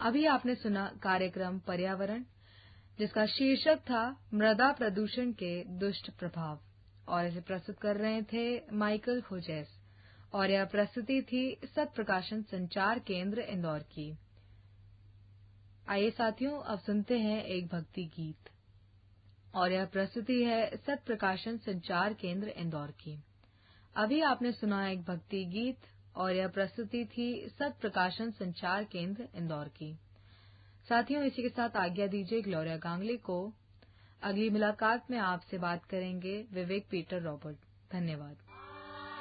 अभी आपने सुना कार्यक्रम पर्यावरण, जिसका शीर्षक था मृदा प्रदूषण के दुष्ट प्रभाव, और इसे प्रस्तुत कर रहे थे माइकल होजेस, और यह प्रस्तुति थी सत प्रकाशन संचार केंद्र इंदौर की। आइए साथियों, अब सुनते हैं एक भक्ति गीत, और यह प्रस्तुति है सत प्रकाशन संचार केंद्र इंदौर की। अभी आपने सुना एक भक्ति गीत, और यह प्रस्तुति थी सत प्रकाशन संचार केंद्र इंदौर की। साथियों, इसी के साथ आज्ञा दीजिए ग्लोरिया गांगली को। अगली मुलाकात में आपसे बात करेंगे विवेक पीटर रॉबर्ट। धन्यवाद।